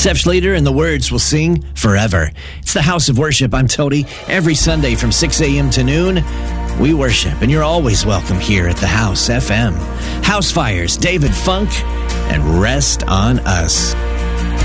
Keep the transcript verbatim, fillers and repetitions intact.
Seth Schrader and the Words will sing forever. It's the House of Worship. I'm Tony. Every Sunday from six a.m. to noon, we worship, and you're always welcome here at the House F M. House Fires, David Funk, and Rest on Us.